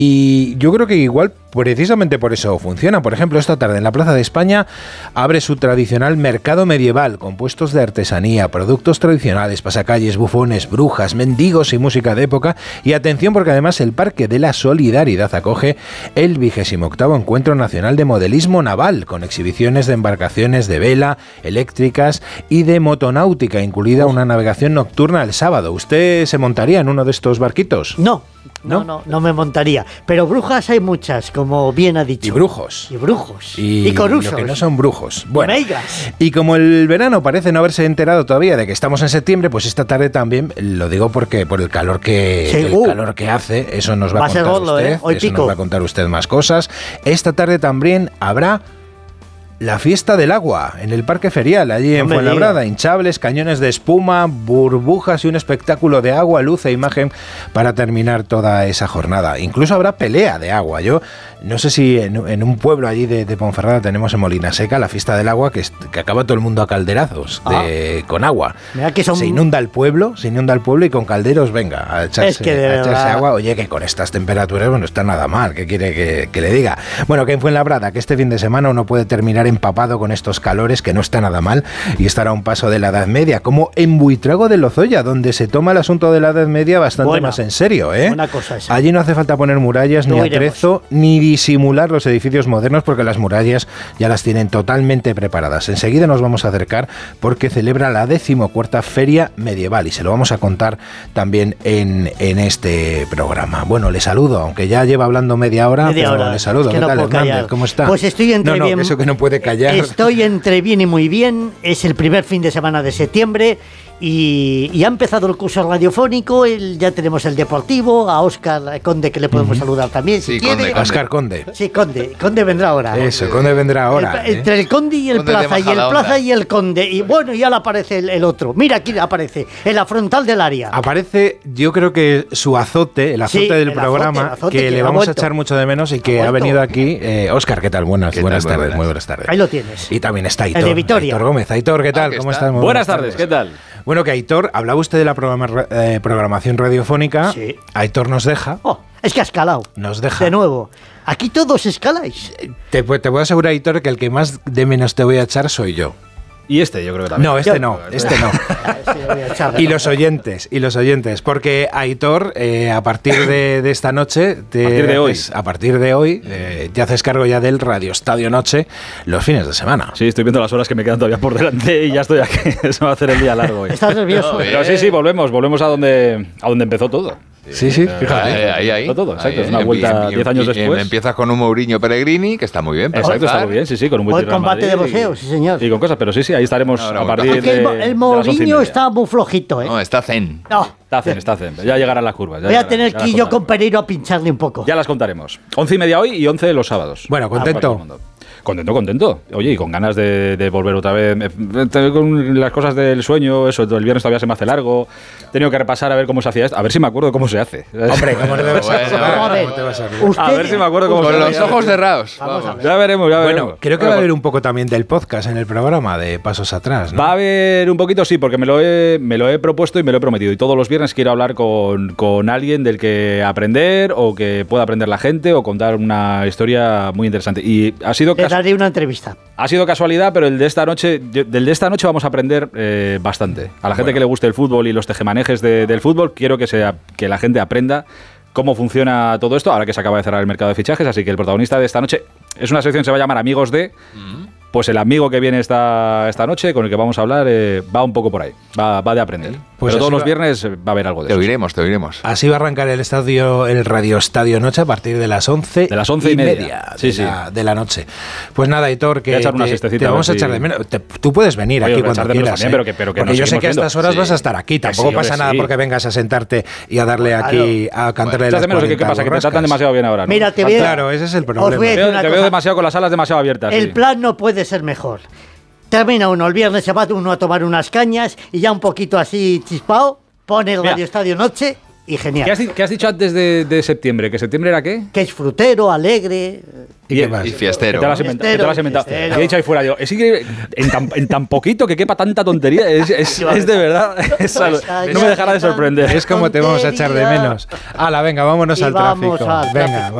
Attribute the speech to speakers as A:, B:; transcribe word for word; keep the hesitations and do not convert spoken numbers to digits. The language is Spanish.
A: Y yo creo que igual precisamente por eso funciona. Por ejemplo, esta tarde en la Plaza de España abre su tradicional mercado medieval con puestos de artesanía, productos tradicionales, pasacalles, bufones, brujas, mendigos y música de época. Y atención, porque además el Parque de la Solidaridad acoge el vigésimo octavo Encuentro Nacional de Modelismo Naval, con exhibiciones de embarcaciones de vela, eléctricas y de motonáutica, incluida una navegación nocturna el sábado. ¿Usted se montaría en uno de estos barquitos?
B: No. No, no, no, no me montaría. Pero brujas hay muchas, como bien ha dicho.
A: Y brujos.
B: Y brujos.
A: Y,
B: y corusos.
A: Lo que no son brujos. Bueno,
B: y,
A: y como el verano parece no haberse enterado todavía de que estamos en septiembre, pues esta tarde también, lo digo porque por el calor que,
B: sí,
A: el
B: uh,
A: calor que hace, eso nos va, va a contar gordo, usted.
B: ¿eh? Hoy
A: eso
B: pico.
A: nos va a contar usted más cosas. Esta tarde también habrá la fiesta del agua en el Parque Ferial, allí en Fuenlabrada. Hinchables, cañones de espuma, burbujas y un espectáculo de agua, luz e imagen para terminar toda esa jornada. Incluso habrá pelea de agua. Yo no sé si en, en un pueblo allí de, de Ponferrada tenemos en Molina Seca la fiesta del agua, que, que acaba todo el mundo a calderazos de, ah. con agua.
B: Mira que son...
A: Se inunda el pueblo, se inunda el pueblo y con calderos, venga, a echarse,
B: es que
A: a echarse agua. Oye, que con estas temperaturas, bueno, está nada mal, ¿qué quiere que, que le diga? Bueno, que en Fuenlabrada, que este fin de semana uno puede terminar empapado con estos calores, que no está nada mal, y estará a un paso de la Edad Media, como en Buitrago de Lozoya, donde se toma el asunto de la Edad Media bastante Buena. más en serio, ¿eh?
B: Buena cosa esa.
A: Allí no hace falta poner murallas, no ni atrezo, ni disimular los edificios modernos, porque las murallas ya las tienen totalmente preparadas. Enseguida nos vamos a acercar porque celebra la decimocuarta Feria Medieval y se lo vamos a contar también en, en este programa. Bueno, le saludo, aunque ya lleva hablando media hora,
B: media
A: pero
B: hora.
A: le saludo.
B: Es que
A: ¿Qué
B: no
A: tal, Hernández?
B: Callar.
A: ¿Cómo está?
B: Pues estoy entre
A: no, no,
B: bien.
A: Eso que no puede callar.
B: Estoy entre bien y muy bien. Es el primer fin de semana de septiembre. Y, y ha empezado el curso radiofónico, el, ya tenemos el deportivo, a Óscar Conde, que le podemos uh-huh. saludar también, si
C: sí,
B: quiere.
C: Conde, Conde.
A: Óscar Conde.
B: Sí, Conde, Conde vendrá ahora.
A: Eso, Conde vendrá ahora.
B: El, entre
A: ¿eh?
B: el Conde y el
C: Conde
B: Plaza, y el Plaza y el Conde, y bueno, ya le aparece el, el otro. Mira, aquí aparece, en la frontal del área.
A: Aparece, yo creo que su azote, el azote
B: sí,
A: del
B: el
A: programa,
B: azote, azote
A: que,
B: que
A: le
B: ha
A: vamos
B: vuelto.
A: a echar mucho de menos y que
B: ha,
A: ha venido aquí. Eh, Óscar, ¿qué tal? Buenas,
C: ¿Qué
A: buenas
C: tal?
A: tardes,
C: Muy
A: muy buenas tardes.
B: Ahí lo tienes.
A: Y también está Aitor.
B: El de Vitoria.
A: Aitor Gómez. Aitor, ¿qué tal?
C: Ah,
A: ¿Cómo
C: está.
A: estás? Muy
D: buenas tardes, ¿qué tal?
A: Bueno, que Aitor, hablaba usted de la programa, eh, programación radiofónica.
B: Sí.
A: Aitor nos deja.
B: Oh, es que ha escalado.
A: Nos deja.
B: De nuevo. Aquí todos escaláis.
A: Te, te puedo asegurar, Aitor, que el que más de menos te voy a echar soy yo.
D: Y este yo creo que también.
A: No, este
B: Yo,
A: no, este no. Y los oyentes, y los oyentes, porque Aitor, eh, a partir de, de esta noche, te,
D: a partir de hoy,
A: a partir de hoy, eh, te haces cargo ya del Radio Estadio Noche los fines de semana.
D: Sí, estoy viendo las horas que me quedan todavía por delante y ya estoy aquí. Se va a hacer el día largo hoy.
B: ¿Estás nervioso?
D: No, pero sí, sí, volvemos, volvemos a donde, a donde empezó todo.
A: Sí, sí, fíjate.
C: Ahí, ahí, ahí.
D: Todo, exacto,
C: ahí,
D: es una
C: ahí.
D: vuelta
C: Y-
D: diez años
C: y- y
D: después.
C: Empiezas con un Mourinho Pellegrini, que está muy bien. para
D: Exacto, está
C: empezar.
D: muy bien, sí, sí, con un buen
B: Hoy
D: Real
B: combate de
D: Madrid
B: boxeo, sí señor.
D: Y con cosas, pero sí, sí, ahí estaremos
C: No, no,
D: a
C: no,
D: partir
B: Aquí
D: de,
B: el,
D: de
B: el
D: las once y
B: Mourinho
D: media.
B: está muy flojito, ¿eh?
C: No, está zen.
B: No.
D: Está zen, está zen. Ya llegarán las curvas. ya
B: Voy a
D: llegarán,
B: tener
D: ya
B: que
D: las
B: ir yo con
D: contaremos.
B: Pereiro a pincharle un poco.
D: Ya las contaremos. Once y media hoy y once los sábados.
A: Bueno, contento.
D: Ah, Contento, contento. Oye, y con ganas de, de volver otra vez. Me- tengo con las cosas del sueño, eso, el viernes todavía se me hace largo. He tenido que repasar a ver cómo se hacía esto. A ver si me acuerdo cómo se hace.
A: Hombre, ¿cómo te vas a
C: Bueno,
A: acordar?
B: a ver,
A: ¿Cómo te vas a acordar?
B: usted-
D: A ver si me acuerdo cómo
C: Con
D: se
C: los
D: hacía.
C: ojos cerrados.
B: Vamos a
C: Vamos.
D: Ya veremos, ya veremos.
A: Bueno, creo que va a
D: Bueno,
A: haber un poco también del podcast en el programa de Pasos Atrás, ¿no?
D: Va a haber un poquito, sí, porque me lo he, me lo he propuesto y me lo he prometido. Y todos los viernes quiero hablar con, con alguien del que aprender o que pueda aprender la gente o contar una historia muy interesante. Y ha sido,
B: Le
D: cas-
B: daré una entrevista.
D: ha sido casualidad, pero el de esta noche, yo- del de esta noche vamos a aprender eh, bastante. A la gente
A: Bueno.
D: que le guste el fútbol y los tejemanejes de- del fútbol, quiero que, sea, que la gente aprenda cómo funciona todo esto, ahora que se acaba de cerrar el mercado de fichajes. Así que el protagonista de esta noche es una sección que se va a llamar Amigos de... Pues el amigo que viene esta, esta noche, con el que vamos a hablar, eh, va un poco por ahí, va, va de aprender.
A: Pues
D: Pero todos
A: así
D: los
A: va-
D: viernes eh, va a haber algo de
C: Te
D: eso.
C: oiremos, te oiremos.
A: Así va a arrancar el estadio, el Radio Estadio Noche a partir de las once
D: De las once y media.
A: de,
D: Sí, sí.
A: La, de la noche. Pues nada, Aitor, que
D: Voy a echar una
A: te,
D: siestecita,
A: te
D: a ver
A: vamos a
D: si-
A: echar de menos. Te- tú puedes venir
D: Oye,
A: aquí
D: os voy a
A: cuando
D: echar de menos
A: quieras.
D: también,
A: ¿eh?
D: pero que- pero que
A: Porque
D: nos
A: yo sé
D: seguimos
A: que a
D: viendo.
A: estas horas
C: Sí.
A: vas a estar aquí.
D: Que
A: Tampoco
D: sí,
A: pasa
D: hombre,
A: nada
D: sí.
A: porque vengas a sentarte y a darle aquí, a cantarle
D: Echas
A: las
D: de menos, ¿qué, qué
A: cuarenta
D: pasa? Que te
A: borrascas.
D: tratan demasiado bien ahora, ¿no?
B: Mira, te voy a-
A: Claro, ese es el
B: Os voy a
A: problema.
D: Te
B: decir
D: veo,
B: una
D: te veo
B: cosa.
D: demasiado con las alas demasiado abiertas.
B: El
D: sí.
B: plan no puede ser mejor. Termina uno el viernes, se va uno a tomar unas cañas y ya un poquito así chispao, pone el
D: Mira.
B: Radio Estadio Noche y genial.
D: ¿Qué has, qué has dicho antes de, de septiembre? ¿Que septiembre era qué?
B: Que es frutero, alegre.
A: ¿Y qué más?
C: Y
D: Que
C: fiestero.
D: te lo has inventado. que te lo has inventado.
B: Fiestero.
D: Y he dicho ahí fuera, digo, es increíble, en tan, en tan poquito que quepa tanta tontería, es, es, es de verdad, es algo- no me dejará de sorprender.
A: Es como te vamos a echar de menos. Hala, venga, vámonos
B: Y
A: al
B: vamos
A: tráfico.
B: al
A: Venga,
B: tráfico.